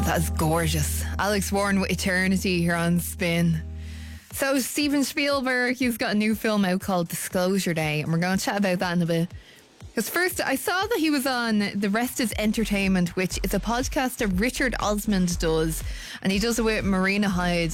That's gorgeous. Alex Warren with Eternity here on Spin. So Steven Spielberg, he's got a new film out called Disclosure Day, and we're going to chat about that in a bit. Because first, I saw that he was on The Rest is Entertainment, which is a podcast that Richard Osman does, and he does it with Marina Hyde.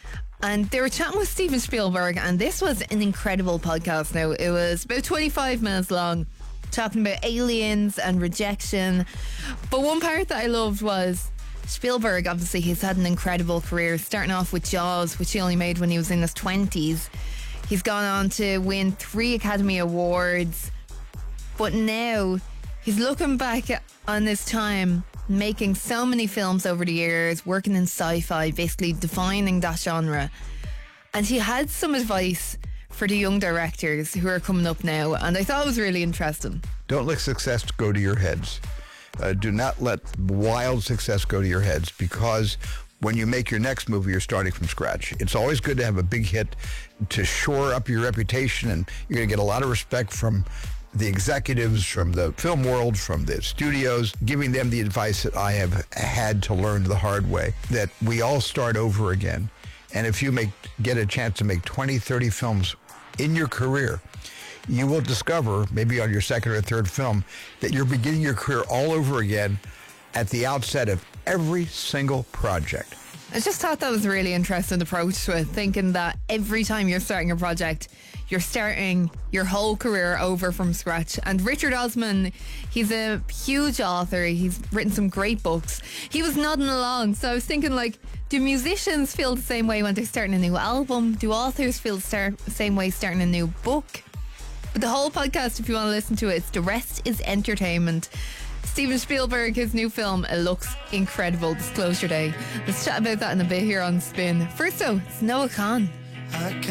And they were chatting with Steven Spielberg, and this was an incredible podcast. Now, it was about 25 minutes long, talking about aliens and rejection. But one part that I loved was Spielberg, obviously, he's had an incredible career, starting off with Jaws, which he only made when he was in his 20s. He's gone on to win 3 Academy Awards. But now, he's looking back on this time, making so many films over the years, working in sci-fi, basically defining that genre. And he had some advice for the young directors who are coming up now, and I thought it was really interesting. Don't let success go to your heads. Do not let wild success go to your heads, because when you make your next movie, you're starting from scratch. It's always good to have a big hit to shore up your reputation, and you're going to get a lot of respect from the executives, from the film world, from the studios, giving them the advice that I have had to learn the hard way, that we all start over again. And if you get a chance to make 20, 30 films in your career, you will discover, maybe on your second or third film, that you're beginning your career all over again at the outset of every single project. I just thought that was a really interesting approach to it, thinking that every time you're starting a project, you're starting your whole career over from scratch. And Richard Osman, he's a huge author. He's written some great books. He was nodding along. So I was thinking, like, do musicians feel the same way when they're starting a new album? Do authors feel the same way starting a new book? But the whole podcast, if you want to listen to it, it's The Rest is Entertainment. Steven Spielberg, his new film, it looks incredible. Disclosure Day. Let's chat about that in a bit here on Spin. First though, it's Noah Kahan.